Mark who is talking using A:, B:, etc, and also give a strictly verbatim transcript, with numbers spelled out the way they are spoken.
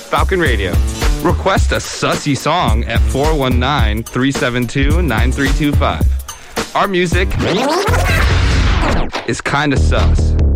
A: Falcon Radio. Request a sussy song at four one nine, three seven two, nine three two five. Our music is kinda sus.